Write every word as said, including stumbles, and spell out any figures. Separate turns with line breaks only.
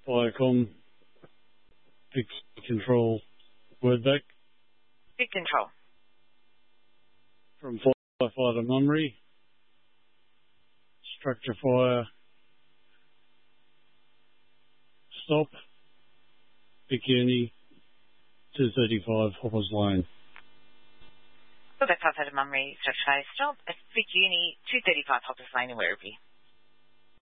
Viacom, Big Control, Wordback.
Big Control.
From Firefighter Mummery, Structure Fire, Stop, Big Uni, two thirty-five Hoppers Lane.
Well, that's Firefighter Mummery, Structure Fire, Stop, at Big Uni, two thirty-five Hoppers Lane in Werribee.